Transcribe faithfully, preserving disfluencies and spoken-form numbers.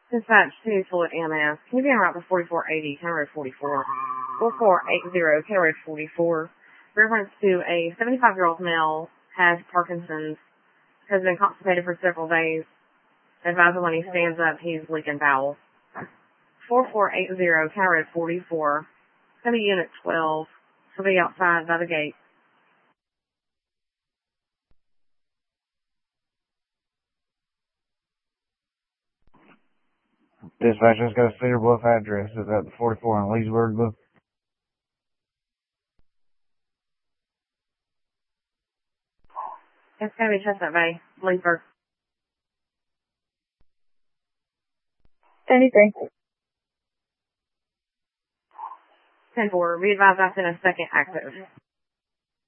Dispatch to Fluid E M S. Can you be en route to forty-four eighty, County Road forty-four? forty-four eighty, County Road forty-four. Reference to a seventy-five-year-old male has Parkinson's, has been constipated for several days. Advise that when he stands up, he's leaking bowels. forty-four eighty, County Road forty-four. It's going to be Unit twelve. She'll be outside by the gate. Dispatcher's got a Cedar Bluff address. Is that the forty-four in Leesburg? It's going to be Chestnut Bay, Leesburg. seventy-three. ten four. Be advised I sent a second active.